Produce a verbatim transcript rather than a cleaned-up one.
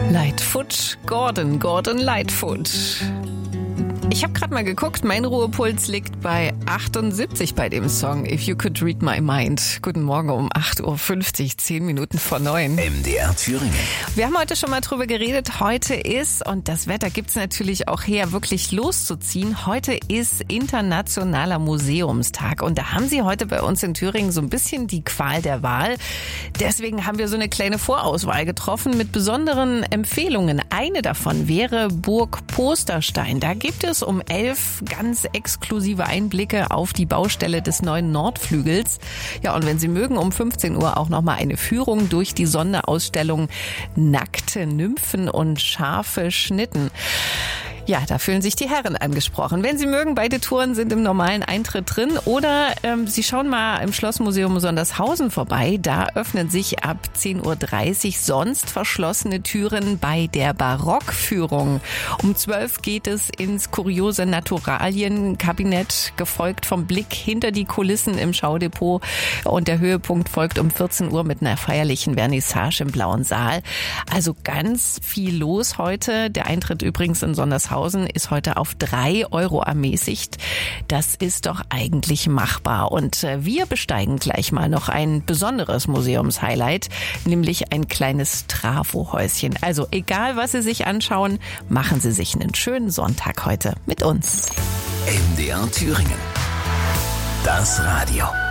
Lightfoot, Gordon, Gordon Lightfoot. Ich habe gerade mal geguckt, mein Ruhepuls liegt bei achtundsiebzig bei dem Song If You Could Read My Mind. Guten Morgen um acht Uhr fünfzig, zehn Minuten vor neun. M D R Thüringen. Wir haben heute schon mal drüber geredet. Heute ist, und das Wetter gibt's natürlich auch her, wirklich loszuziehen. Heute ist Internationaler Museumstag. Und da haben Sie heute bei uns in Thüringen so ein bisschen die Qual der Wahl. Deswegen haben wir so eine kleine Vorauswahl getroffen mit besonderen Empfehlungen. Eine davon wäre Burg Posterstein. Da gibt es um elf ganz exklusive Einblicke auf die Baustelle des neuen Nordflügels. Ja, und wenn Sie mögen, um fünfzehn Uhr auch nochmal eine Führung durch die Sonderausstellung Nackte Nymphen und scharfe Schnitten. Ja, da fühlen sich die Herren angesprochen. Wenn Sie mögen, beide Touren sind im normalen Eintritt drin. Oder ähm, Sie schauen mal im Schlossmuseum Sondershausen vorbei. Da öffnen sich ab zehn Uhr dreißig sonst verschlossene Türen bei der Barockführung. Um zwölf geht es ins kuriose Naturalienkabinett, gefolgt vom Blick hinter die Kulissen im Schaudepot. Und der Höhepunkt folgt um vierzehn Uhr mit einer feierlichen Vernissage im Blauen Saal. Also ganz viel los heute. Der Eintritt übrigens in Sondershausen ist heute auf drei Euro ermäßigt. Das ist doch eigentlich machbar. Und wir besteigen gleich mal noch ein besonderes Museumshighlight, nämlich ein kleines Trafo-Häuschen. Also egal, was Sie sich anschauen, machen Sie sich einen schönen Sonntag heute mit uns. M D R Thüringen. Das Radio.